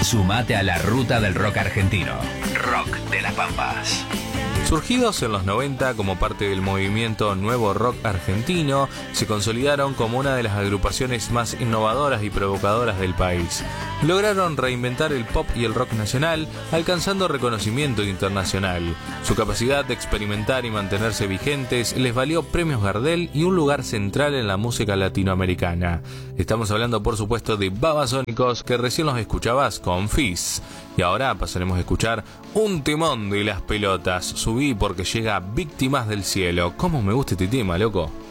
Sumate a la ruta del rock argentino. Rock de las Pampas. Surgidos en los 90 como parte del movimiento Nuevo Rock Argentino, se consolidaron como una de las agrupaciones más innovadoras y provocadoras del país. Lograron reinventar el pop y el rock nacional, alcanzando reconocimiento internacional. Su capacidad de experimentar y mantenerse vigentes les valió premios Gardel y un lugar central en la música latinoamericana. Estamos hablando, por supuesto, de Babasónicos, que recién los escuchabas con Fizz. Y ahora pasaremos a escuchar un temón de Las Pelotas. Subí porque llega Víctimas del Cielo. ¿Cómo me gusta este tema, loco?